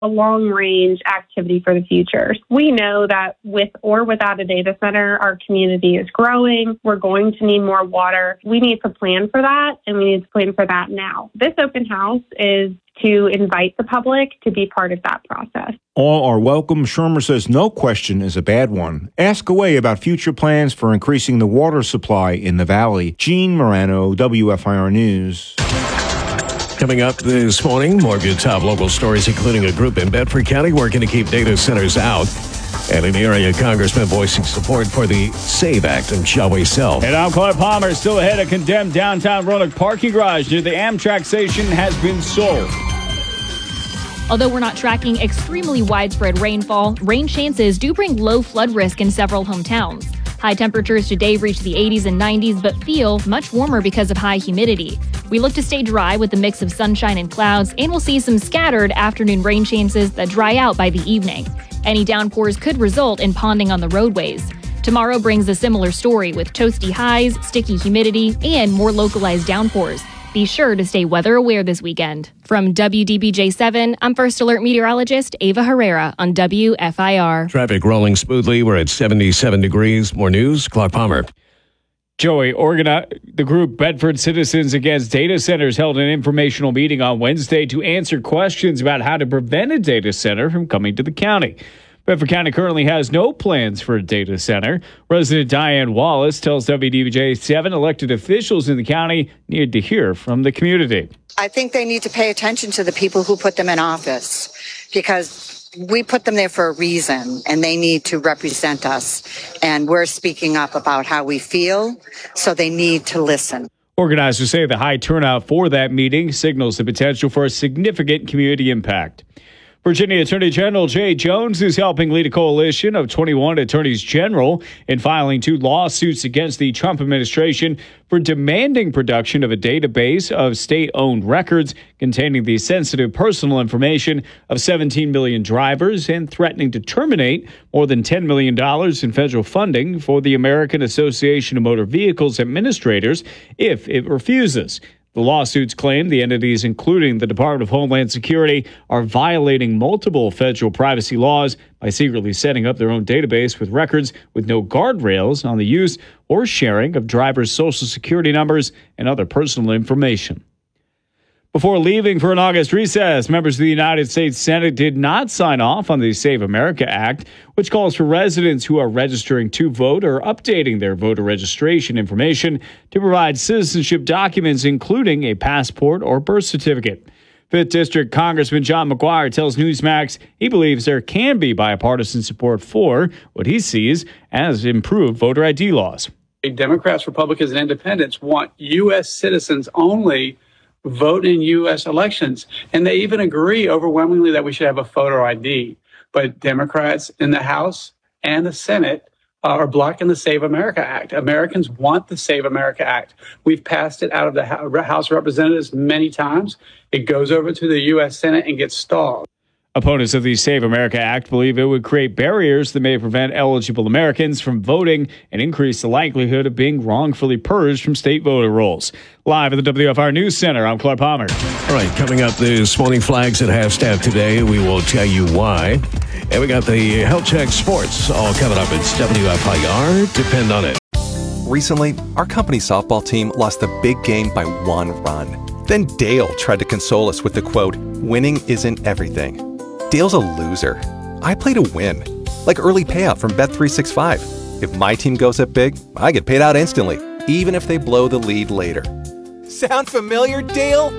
a long-range activity for the future. We know that with or without a data center, our community is growing. We're going to need more water. We need to plan for that, and we need to plan for that now. This open house is to invite the public to be part of that process. All are welcome. Shermer says no question is a bad one. Ask away about future plans for increasing the water supply in the valley. Gene Morano, WFIR News. Coming up this morning, more good top local stories, including a group in Bedford County working to keep data centers out. And an area congressman voicing support for the SAVE Act in Shawway South. And I'm Clark Palmer. Still ahead, a condemned downtown Roanoke parking garage near the Amtrak station has been sold. Although we're not tracking extremely widespread rainfall, rain chances do bring low flood risk in several hometowns. High temperatures today reach the 80s and 90s, but feel much warmer because of high humidity. We look to stay dry with a mix of sunshine and clouds, and we'll see some scattered afternoon rain chances that dry out by the evening. Any downpours could result in ponding on the roadways. Tomorrow brings a similar story with toasty highs, sticky humidity, and more localized downpours. Be sure to stay weather aware this weekend. From WDBJ7, I'm First Alert meteorologist Ava Herrera on WFIR. Traffic rolling smoothly. We're at 77 degrees. More news, Clark Palmer. Joey, the group Bedford Citizens Against Data Centers held an informational meeting on Wednesday to answer questions about how to prevent a data center from coming to the county. Bedford County currently has no plans for a data center. Resident Diane Wallace tells WDBJ7 elected officials in the county need to hear from the community. I think they need to pay attention to the people who put them in office, because we put them there for a reason, and they need to represent us. And we're speaking up about how we feel, so they need to listen. Organizers say the high turnout for that meeting signals the potential for a significant community impact. Virginia Attorney General Jay Jones is helping lead a coalition of 21 attorneys general in filing 2 lawsuits against the Trump administration for demanding production of a database of state-owned records containing the sensitive personal information of 17 million drivers and threatening to terminate more than $10 million in federal funding for the American Association of Motor Vehicles Administrators if it refuses. The lawsuits claim the entities, including the Department of Homeland Security, are violating multiple federal privacy laws by secretly setting up their own database with records with no guardrails on the use or sharing of drivers' social security numbers and other personal information. Before leaving for an August recess, members of the United States Senate did not sign off on the Save America Act, which calls for residents who are registering to vote or updating their voter registration information to provide citizenship documents, including a passport or birth certificate. 5th District Congressman John McGuire tells Newsmax he believes there can be bipartisan support for what he sees as improved voter ID laws. Democrats, Republicans, and independents want U.S. citizens only vote in U.S. elections. And they even agree overwhelmingly that we should have a photo ID. But Democrats in the House and the Senate are blocking the Save America Act. Americans want the Save America Act. We've passed it out of the House of Representatives many times. It goes over to the U.S. Senate and gets stalled. Opponents of the Save America Act believe it would create barriers that may prevent eligible Americans from voting and increase the likelihood of being wrongfully purged from state voter rolls. Live at the WFIR News Center, I'm Clark Palmer. All right, coming up this morning, flags at half-staff today. We will tell you why. And we got the Health Check Sports all coming up. It's WFIR. Depend on it. Recently, our company's softball team lost the big game by 1 run. Then Dale tried to console us with the quote, "Winning isn't everything." Dale's a loser. I play to win, like early payout from Bet365. If my team goes up big, I get paid out instantly, even if they blow the lead later. Sound familiar, Dale?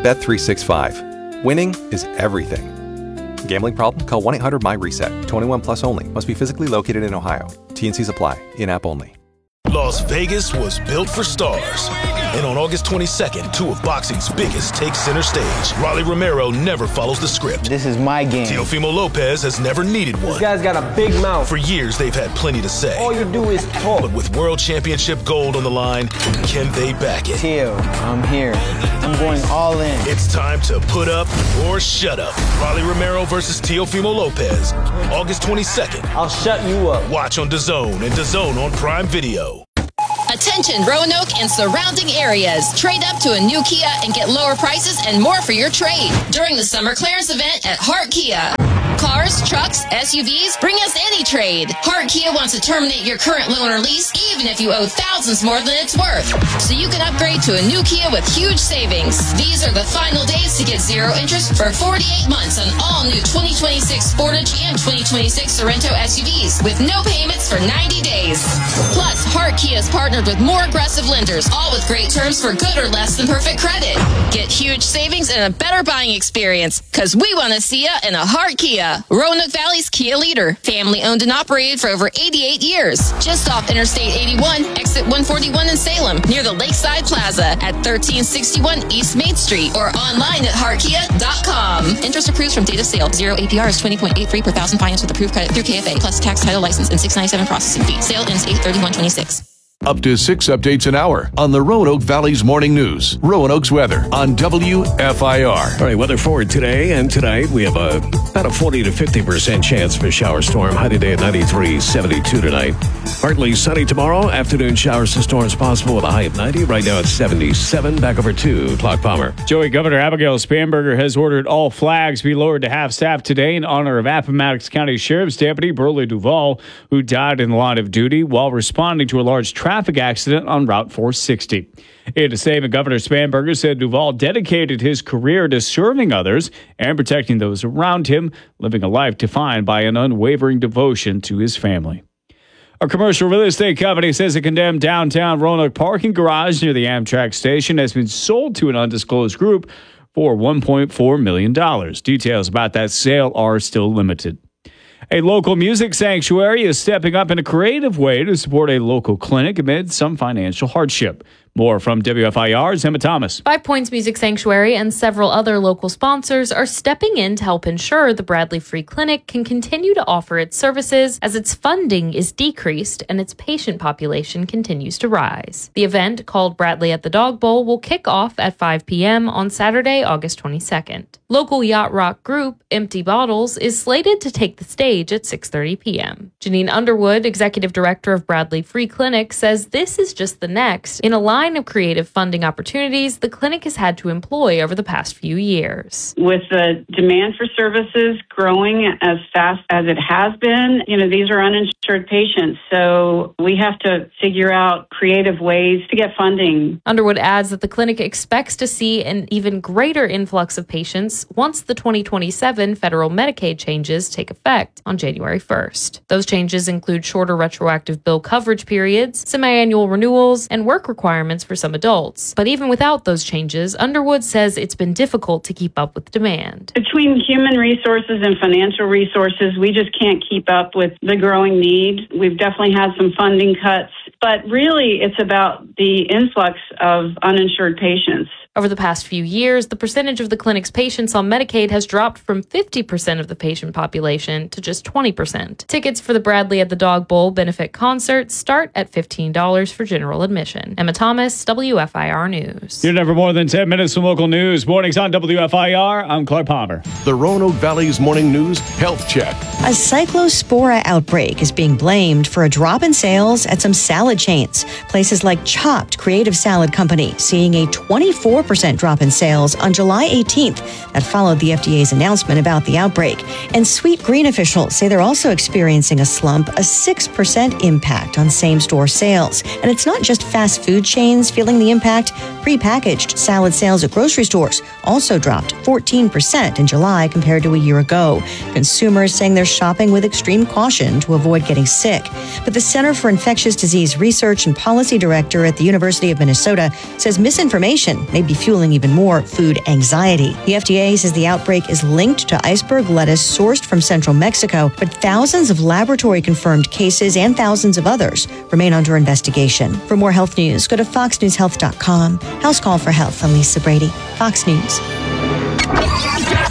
Bet365. Winning is everything. Gambling problem? Call 1-800-MY-RESET. 21 plus only. Must be physically located in Ohio. T&Cs apply. In-app only. Las Vegas was built for stars. And on August 22nd, 2 of boxing's biggest take center stage. Rolly Romero never follows the script. This is my game. Teofimo Lopez has never needed one. This guy's got a big mouth. For years, they've had plenty to say. All you do is talk. But with World Championship gold on the line, can they back it? Teo, I'm here. I'm going all in. It's time to put up or shut up. Rolly Romero versus Teofimo Lopez. August 22nd. I'll shut you up. Watch on DAZN and DAZN on Prime Video. A Attention Roanoke and surrounding areas. Trade up to a new Kia and get lower prices and more for your trade during the summer clearance event at Hart Kia. Cars, trucks, SUVs, bring us any trade. Hart Kia wants to terminate your current loan or lease even if you owe thousands more than it's worth. So you can upgrade to a new Kia with huge savings. These are the final days to get zero interest for 48 months on all new 2026 Sportage and 2026 Sorento SUVs with no payments for 90 days. Plus, Hart Kia is partnered with more aggressive lenders, all with great terms for good or less than perfect credit. Get huge savings and a better buying experience, because we want to see you in a Hart Kia. Roanoke Valley's Kia leader. Family owned and operated for over 88 years. Just off Interstate 81, exit 141 in Salem, near the Lakeside Plaza at 1361 East Main Street, or online at heartkia.com. Interest approved from date of sale. Zero APR is 20.83 per thousand finance with approved credit through KFA, plus tax, title, license, and $697 processing fee. Sale ends 8/31/26. Up to 6 updates an hour on the Roanoke Valley's Morning News. Roanoke's weather on WFIR. All right, weather forward today and tonight. We have about a 40 to 50% chance of a shower storm. High today at 93, 72 tonight. Partly sunny tomorrow. Afternoon showers and storms possible with a high of 90. Right now it's 77. Back over to Clock Palmer. Joey, Governor Abigail Spanberger has ordered all flags be lowered to half-staff today in honor of Appomattox County Sheriff's Deputy Burley Duval, who died in the line of duty while responding to a large traffic accident on Route 460. In a statement, Governor Spanberger said Duval dedicated his career to serving others and protecting those around him, living a life defined by an unwavering devotion to his family. A commercial real estate company says a condemned downtown Roanoke parking garage near the Amtrak station has been sold to an undisclosed group for $1.4 million. Details about that sale are still limited. A local music sanctuary is stepping up in a creative way to support a local clinic amid some financial hardship. More from WFIR's Emma Thomas. 5 Points Music Sanctuary and several other local sponsors are stepping in to help ensure the Bradley Free Clinic can continue to offer its services as its funding is decreased and its patient population continues to rise. The event, called Bradley at the Dog Bowl, will kick off at 5 p.m. on Saturday, August 22nd. Local yacht rock group Empty Bottles is slated to take the stage at 6:30 p.m. Janine Underwood, executive director of Bradley Free Clinic, says this is just the next in a line of creative funding opportunities the clinic has had to employ over the past few years. With the demand for services growing as fast as it has been, these are uninsured patients, so we have to figure out creative ways to get funding. Underwood adds that the clinic expects to see an even greater influx of patients once the 2027 federal Medicaid changes take effect on January 1st. Those changes include shorter retroactive bill coverage periods, semi-annual renewals, and work requirements for some adults. But even without those changes, Underwood says it's been difficult to keep up with demand. Between human resources and financial resources, we just can't keep up with the growing need. We've definitely had some funding cuts, but really it's about the influx of uninsured patients. Over the past few years, the percentage of the clinic's patients on Medicaid has dropped from 50% of the patient population to just 20%. Tickets for the Bradley at the Dog Bowl benefit concert start at $15 for general admission. Emma Thomas, WFIR News. You're never more than 10 minutes from local news. Mornings on WFIR. I'm Clark Palmer. The Roanoke Valley's Morning News Health Check. A cyclospora outbreak is being blamed for a drop in sales at some salad chains. Places like Chopped Creative Salad Company seeing a 24% drop in sales on July 18th. That followed the FDA's announcement about the outbreak. And Sweet Green officials say they're also experiencing a slump, a 6% impact on same-store sales. And it's not just fast food chains feeling the impact. Prepackaged salad sales at grocery stores also dropped 14% in July compared to a year ago. Consumers saying they're shopping with extreme caution to avoid getting sick. But the Center for Infectious Disease Research and Policy Director at the University of Minnesota says misinformation may be fueling even more food anxiety. The FDA says the outbreak is linked to iceberg lettuce sourced from central Mexico, but thousands of laboratory-confirmed cases and thousands of others remain under investigation. For more health news, go to foxnewshealth.com. House Call for Health. I'm Lisa Brady, Fox News.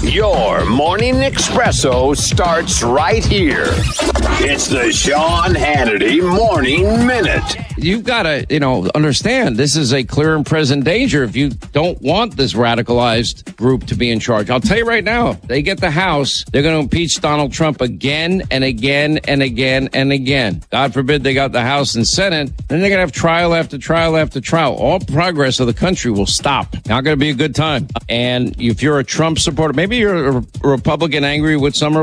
Your morning espresso starts right here. It's the Sean Hannity Morning Minute. You've got to, understand this is a clear and present danger if you don't want this radicalized group to be in charge. I'll tell you right now, they get the House, they're going to impeach Donald Trump again and again and again and again. God forbid they got the House and Senate, then they're going to have trial after trial after trial. All progress of the country will stop. Not going to be a good time. And if you're a Trump supporter, maybe you're a Republican angry with some